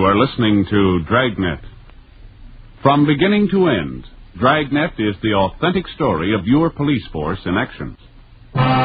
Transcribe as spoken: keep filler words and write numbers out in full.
are listening to Dragnet. From beginning to end, Dragnet is the authentic story of your police force in action.